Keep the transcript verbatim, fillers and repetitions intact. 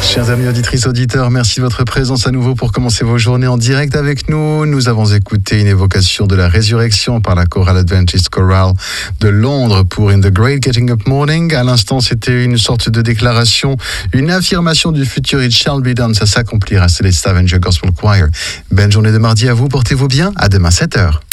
Chers amis auditrices, auditeurs, merci de votre présence à nouveau pour commencer vos journées en direct avec nous. Nous avons écouté une évocation de la résurrection par la chorale Adventist Chorale de Londres pour In the Great Getting Up Morning. À l'instant, c'était une sorte de déclaration, une affirmation du futur It Shall Be Done. Ça s'accomplira, c'est les Stavanger Gospel Choir. Belle journée de mardi à vous, portez-vous bien, à demain sept heures.